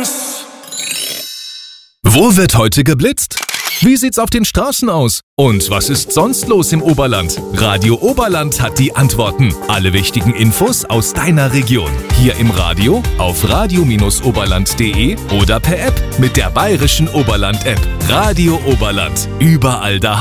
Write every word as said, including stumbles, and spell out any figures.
eins. Wo wird heute geblitzt? Wie sieht's auf den Straßen aus? Und was ist sonst los im Oberland? Radio Oberland hat die Antworten. Alle wichtigen Infos aus deiner Region. Hier im Radio, auf radio oberland punkt de oder per App mit der bayerischen Oberland-App. Radio Oberland. Überall daheim.